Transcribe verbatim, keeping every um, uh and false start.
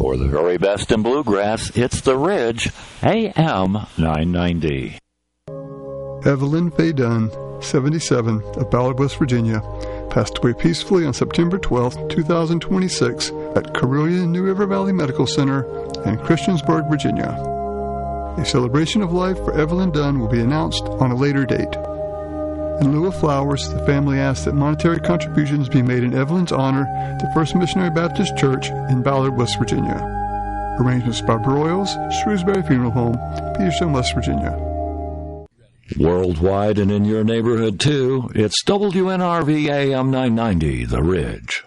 For the very best in bluegrass, it's The Ridge, A M nine ninety. Evelyn Faye Dunn, seventy-seven, of Ballard, West Virginia, passed away peacefully on September twelfth, twenty twenty-six at Carilion New River Valley Medical Center in Christiansburg, Virginia. A celebration of life for Evelyn Dunn will be announced on a later date. In lieu of flowers, the family asked that monetary contributions be made in Evelyn's honor at the First Missionary Baptist Church in Ballard, West Virginia. Arrangements by Broyles, Shrewsbury Funeral Home, Peterson, West Virginia. Worldwide and in your neighborhood, too, it's W N R V A M nine ninety, The Ridge.